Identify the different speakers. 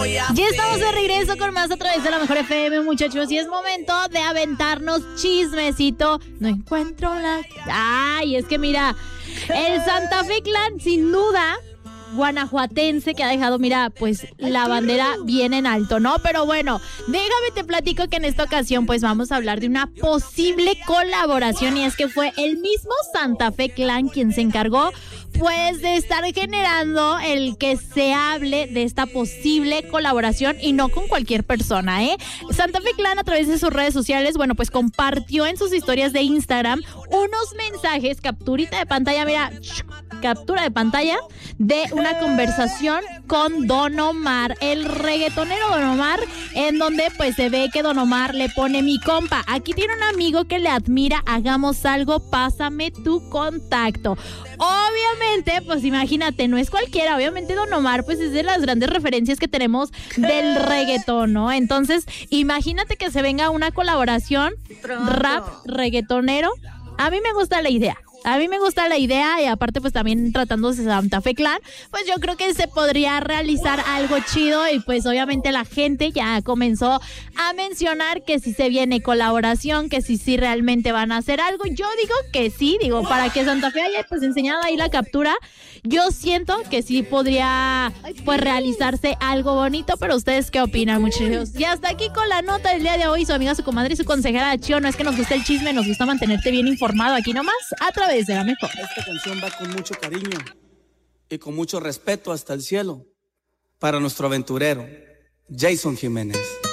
Speaker 1: Ya estamos de regreso con más a través de la Mejor FM, muchachos, y es momento de aventarnos chismecito. No encuentro la... Ay, es que mira, el Santa Fe Clan, sin duda, guanajuatense, que ha dejado, mira, pues la bandera bien en alto, ¿no? Pero bueno, déjame te platico que en esta ocasión pues vamos a hablar de una posible colaboración, y es que fue el mismo Santa Fe Clan quien se encargó pues de estar generando el que se hable de esta posible colaboración, y no con cualquier persona, ¿eh? Santa Fe Clan, a través de sus redes sociales, bueno, pues compartió en sus historias de Instagram unos mensajes, capturita de pantalla, mira, captura de pantalla de una conversación con Don Omar, el reggaetonero Don Omar, en donde pues se ve que Don Omar le pone: mi compa, aquí tiene un amigo que le admira, hagamos algo, pásame tu contacto. Obviamente, pues imagínate, no es cualquiera, obviamente Don Omar pues es de las grandes referencias que tenemos del reggaetón, ¿no? Entonces, imagínate que se venga una colaboración rap reggaetonero. A mí me gusta la idea. A mí me gusta la idea, y aparte pues también tratándose de Santa Fe Clan, pues yo creo que se podría realizar algo chido, y pues obviamente la gente ya comenzó a mencionar que si se viene colaboración, que si realmente van a hacer algo. Yo digo que sí, digo, para que Santa Fe haya pues enseñado ahí la captura, yo siento que sí podría pues realizarse algo bonito. Pero ¿ustedes qué opinan, muchachos? Y hasta aquí con la nota del día de hoy, su amiga, su comadre y su consejera Chio. No es que nos guste el chisme, nos gusta mantenerte bien informado aquí nomás, a través de la Mejor.
Speaker 2: Esta canción va con mucho cariño y con mucho respeto hasta el cielo para nuestro aventurero Jason Jiménez.